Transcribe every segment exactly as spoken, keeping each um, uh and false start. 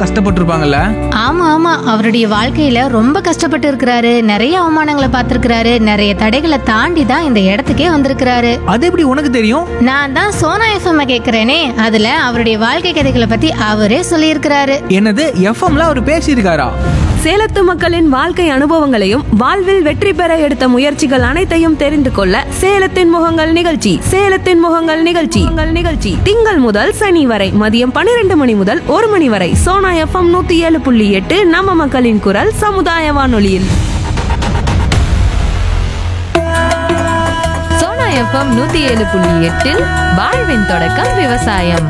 கஷ்டப்பட்டிருப்பாங்கல்ல. ஆமா ஆமா, அவருடைய வாழ்க்கையில ரொம்ப கஷ்டப்பட்டு இருக்கிறாரு. நிறைய அவமானங்களை பார்த்திருக்கிறாரு. நிறைய தடைகளை தாண்டி தான் இந்த இடத்துக்கே வந்திருக்கிறாரு. அது எப்படி உனக்கு தெரியும்? நான் தான் சோனா எஃப்எம் கேக்குறேனே, அதுல அவருடைய வாழ்க்கை கதைகளை பத்தி அவரே சொல்லியிருக்கிறாரு. என்னது, எஃப்எம்ல அவர் பேசியிருக்காரா? சேலத்து மக்களின் வாழ்க்கை அனுபவங்களையும் வாழ்வில் வெற்றி பெற எடுத்த முயற்சிகள் அனைத்தையும் தெரிந்து கொள்ள சேலத்தின் முகங்கள் நிகழ்ச்சி சேலத்தின் முகங்கள் நிகழ்ச்சி உங்கள் நிகழ்ச்சி திங்கள் முதல் சனி வரை மதியம் பன்னிரண்டு மணி முதல் ஒரு மணி வரை சோனா எஃப்எம் நூத்தி ஏழு புள்ளி எட்டு நம்ம மக்களின் குரல் சமுதாய வானொலியில். சோனா எஃப்எம் நூத்தி ஏழு புள்ளி எட்டில் வாழ்வின் தொடக்கம் விவசாயம்.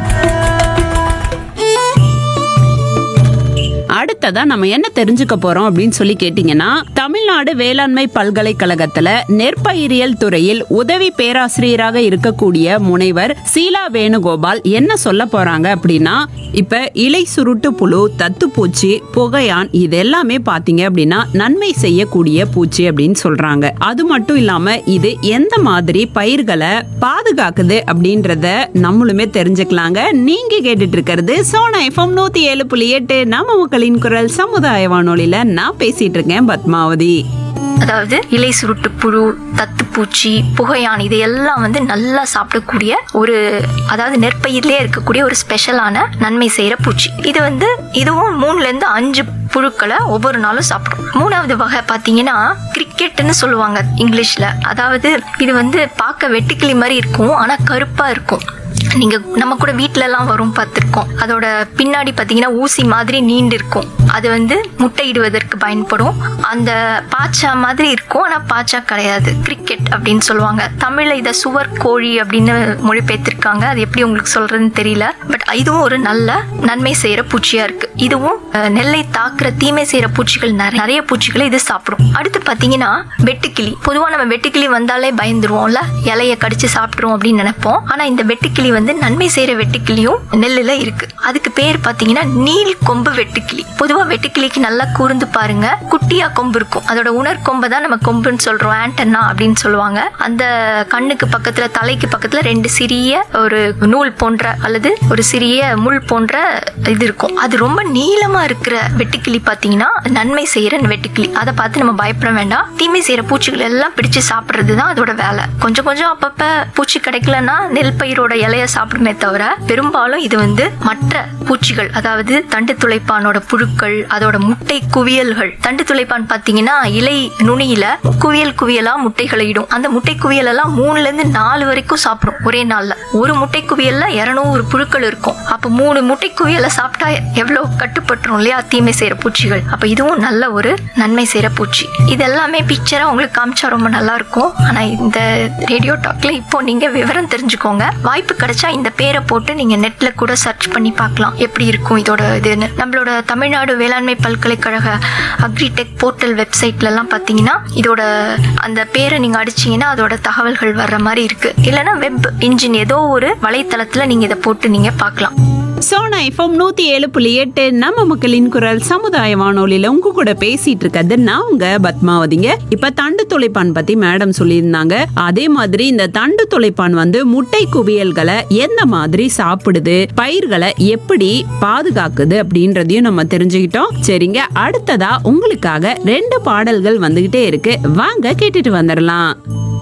அடுத்ததா நம்ம என்ன தெரிஞ்சுக்க போறோம் அப்படின்னு சொல்லி கேட்டீங்கன்னா, தமிழ்நாடு வேளாண்மை பல்கலைக்கழகத்துல நெற்பயிரியல் துறையில் உதவி பேராசிரியராக இருக்கக்கூடிய முனைவர் சீலா வேணுகோபால் என்ன சொல்ல போறாங்க அப்படின்னா, இப்ப இலை சுருட்டு புழு, தத்துப்பூச்சி, புகையான் இது எல்லாமே பாத்தீங்க அப்படின்னா நன்மை செய்யக்கூடிய பூச்சி அப்படின்னு சொல்றாங்க. அது மட்டும் இல்லாம இது எந்த மாதிரி பயிர்களை பாதுகாக்குது அப்படின்றத நம்மளுமே தெரிஞ்சுக்கலாங்க. நீங்க கேட்டுட்டு இருக்கிறது சோனா எஃப்எம் நூத்தி ஏழு புள்ளி எட்டு நம்ம மக்களின் குரல் சமுதாய வானொலியில நான் பேசிட்டு இருக்கேன் பத்மாவதி. அதாவது இலை சுருட்டு புழு, தத்துப்பூச்சி, புகையான் இதையெல்லாம் வந்து நல்லா சாப்பிடக்கூடிய ஒரு, அதாவது நெற்பயிர்லயே இருக்கக்கூடிய ஒரு ஸ்பெஷலான நன்மை செய்யற பூச்சி. இது வந்து இதுவும் மூணுல இருந்து அஞ்சு புழுக்களை ஒவ்வொரு நாளும் சாப்பிடும். மூணாவது வகை பாத்தீங்கன்னா கிரிக்கெட்னு சொல்லுவாங்க இங்கிலீஷ்ல. அதாவது இது வந்து பார்க்க வெட்டுக்கிளி மாதிரி இருக்கும், ஆனா கருப்பா இருக்கும். நீங்க நம்ம கூட வீட்டுல எல்லாம் வரும் பார்த்திருக்கோம். அதோட பின்னாடி பாத்தீங்கன்னா ஊசி மாதிரி நீண்டு இருக்கும். அது வந்து முட்டையிடுவதற்கு பயன்படும். அந்த பாச்சா மாதிரி இருக்கும், ஆனா பாச்சா கிடையாது. கிரிக்கெட் அப்படின்னு சொல்லுவாங்க. தமிழ்ல இத சுவர் கோழி அப்படின்னு மொழிபெயர்த்திருக்காங்க. அது எப்படி உங்களுக்கு சொல்றதுன்னு தெரியல. பட் இதுவும் ஒரு நல்ல நன்மை செய்யற பூச்சியா இருக்கு. இதுவும் நெல்லை தாக்குற தீமை செய்யற பூச்சிகள் நிறைய பூச்சிகளை இது சாப்பிடும். அடுத்து பாத்தீங்கன்னா வெட்டுக்கிளி. பொதுவா நம்ம வெட்டுக்கிளி வந்தாலே பயந்துருவோம்ல, இலைய கடிச்சு சாப்பிட்டுரும் அப்படின்னு நினைப்போம். ஆனா இந்த வெட்டுக்கிளி வந்து நன்மை செய்யற வெட்டுக்கிளியும் நெல்லுல இருக்கு. அதுக்கு பேர் பாத்தீங்கன்னா நீல் கொம்பு வெட்டுக்கிளி. பொதுவா வெட்டுக்கிளிக்கு நல்லா கூர்ந்து பாருங்க, குட்டியா கொம்பு இருக்கும். அதோட உணர் கொம்பை தான் நம்ம கொம்புன்னு சொல்றோம், ஆண்டனா அப்படின்னு சொல்லுவாங்க. அந்த கண்ணுக்கு பக்கத்துல, தலைக்கு பக்கத்துல ரெண்டு சிறிய ஒரு நூல் போன்ற அல்லது ஒரு சிறிய முள் போன்ற இது இருக்கும். அது ரொம்ப நீளமா இருக்கிற வெட்டுக்கிளி பாத்தீங்கன்னா நன்மை செய்யற வெட்டுக்கிளி. அதை பார்த்து நம்ம பயப்பட வேண்டாம். தீமை செய்யற பூச்சிகள் எல்லாம் பிடிச்சு சாப்பிடுறதுதான் அதோட வேலை. கொஞ்சம் கொஞ்சம் அப்பப்ப பூச்சி கிடைக்கலன்னா நெல் பயிரோட இலைய சாப்பிடுமே தவிர, பெரும்பாலும் இது வந்து மற்ற பூச்சிகள், அதாவது தண்டு துளைப்பானோட புழுக்கள், அதோட முட்டை குவியல்கள். தண்டு துளைப்பான் பாத்தீங்கன்னா இலை நுனியில குவியல் குவியலா முட்டைகளை இடும். அந்த முட்டை குவியல் எல்லாம் மூணுல இருந்து நாலு வரைக்கும் சாப்பிடும் ஒரே நாள்ல. ஒரு முட்டை குவியல்ல இருநூறு புழுக்கள் இருக்கும். அப்ப மூணு முட்டை குவியலை சாப்பிட்டா எவ்வளவு கட்டுப்பட்டுரும் இல்லையா தீமை செய்யற பூச்சிகள். அப்ப இதுவும் நல்ல ஒரு நன்மை செய்யற பூச்சி. இது எல்லாமே பிக்சரா உங்களுக்கு காமிச்சா ரொம்ப நல்லா இருக்கும். ஆனா இந்த ரேடியோ டாக்ல இப்போ நீங்க விவரம் தெரிஞ்சுக்கோங்க. வாய்ப்பு கிடைச்சா இந்த பேரை போட்டு நீங்க நெட்ல கூட சர்ச் பண்ணி பார்க்கலாம் எப்படி இருக்கும் இதோட இதுன்னு. நம்மளோட தமிழ்நாடு வேளாண்மை பல்கலைக்கழக அக்ரிடெக் போர்ட்டல் வெப்சைட்ல எல்லாம் பாத்தீங்கன்னா இதோட அந்த பேரை நீங்க அடிச்சீங்கன்னா அதோட தகவல்கள் வர்ற மாதிரி இருக்கு. இல்லைன்னா வெப் இன்ஜின் ஏதோ ஒரு வலைத்தளத்துல நீங்க இதை போட்டு நீங்க பார்க்கலாம். சோனா எஃப்எம் நூத்தி ஏழு புள்ளி எட்டு நம்ம மக்களின் குரல் சமுதாய வானொலியில உங்க கூட பேசிட்டு இருக்கிறது நான் உங்க பத்மாவதிங்க. இப்ப தண்டு துளைப்பான் பத்தி மேடம் சொல்லியிருந்தாங்க. அதே மாதிரி இந்த தண்டு துளைப்பான் வந்து முட்டை குவியல்களை எந்த மாதிரி சாப்பிடுது, பயிர்களை எப்படி பாதுகாக்குது அப்படின்றதையும் நம்ம தெரிஞ்சுக்கிட்டோம். சரிங்க, அடுத்ததா உங்களுக்காக ரெண்டு பாடல்கள் வந்துகிட்டே இருக்கு, வாங்க கேட்டுட்டு வந்துடலாம்.